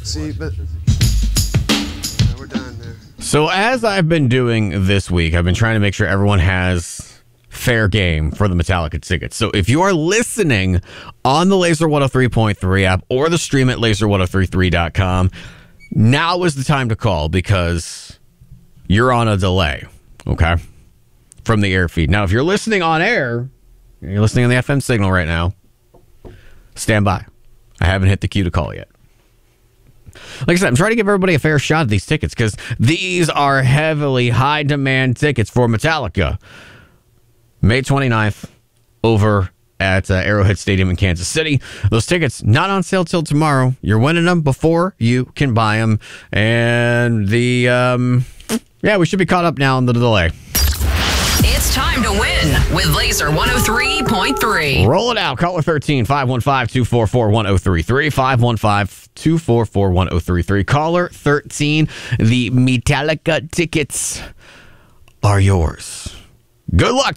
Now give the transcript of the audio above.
See, but we're done there. So as I've been doing this week, I've been trying to make sure everyone has fair game for the Metallica tickets. So if you are listening on the Laser 103.3 app or the stream at laser1033.com, now is the time to call because you're on a delay, okay, from the air feed. Now, if you're listening on air, you're listening on the FM signal right now, stand by. I haven't hit the queue to call yet. Like I said, I'm trying to give everybody a fair shot at these tickets because these are heavily high-demand tickets for Metallica. May 29th over at Arrowhead Stadium in Kansas City. Those tickets not on sale till tomorrow. You're winning them before you can buy them. And we should be caught up now on the delay. It's time to win with Laser 103.3. Roll it out. Caller 13, 515-244-1033. 515-244-1033. Caller 13, the Metallica tickets are yours. Good luck.